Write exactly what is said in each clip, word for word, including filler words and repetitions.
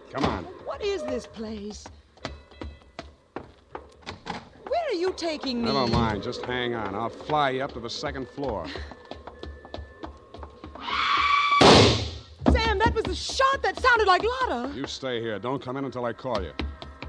Come on. What is this place? Where are you taking me? Never mind. Just hang on. I'll fly you up to the second floor. Sam, that was a shot that sounded like Lotta. You stay here. Don't come in until I call you.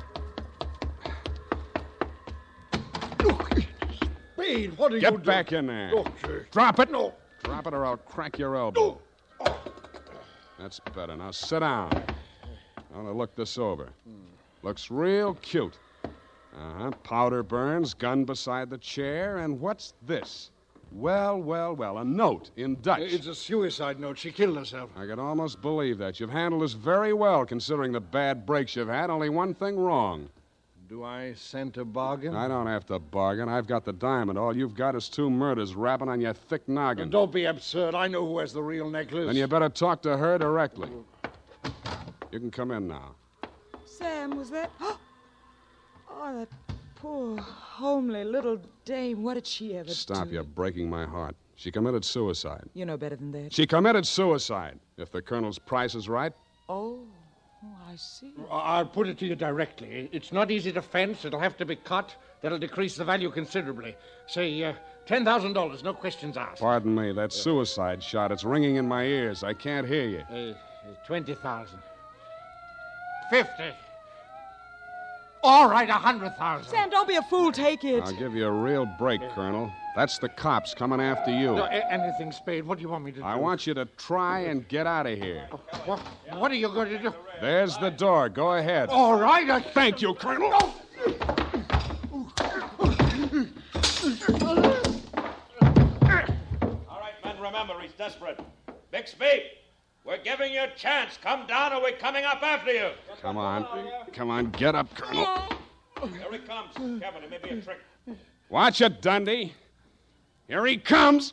Spade, what are you Get doing? back in there. Oh, sir. Drop it. No. Drop it or I'll crack your elbow. That's better. Now sit down. I want to look this over. Looks real cute. Uh-huh. Powder burns, gun beside the chair, and what's this? Well, well, well, a note in Dutch. It's a suicide note. She killed herself. I can almost believe that. You've handled this very well, considering the bad breaks you've had. Only one thing wrong. Do I scent a bargain? I don't have to bargain. I've got the diamond. All you've got is two murders rapping on your thick noggin. Now, don't be absurd. I know who has the real necklace. Then you better talk to her directly. You can come in now. Sam, was that... Oh, that poor, homely little dame. What did she ever Stop, do? you're breaking my heart. She committed suicide. You know better than that. She committed suicide. If the colonel's price is right. Oh, oh, I see. I'll put it to you directly. It's not easy to fence. It'll have to be cut. That'll decrease the value considerably. Say, uh, ten thousand dollars, no questions asked. Pardon me, that suicide shot. It's ringing in my ears. I can't hear you. Uh, twenty thousand. Fifty. All right, a hundred thousand. Sam, don't be a fool. Take it. I'll give you a real break, Colonel. That's the cops coming after you. No, a- anything, Spade. What do you want me to do? I want you to try and get out of here. What, what are you going to do? There's the door. Go ahead. All right, I... Thank you, Colonel. All right, men, remember, he's desperate. Bixby, we're giving you a chance. Come down or we're coming up after you. Come on. Come on, get up, Colonel. Here he comes. Kevin, it may be a trick. Watch it, Dundee. Here he comes.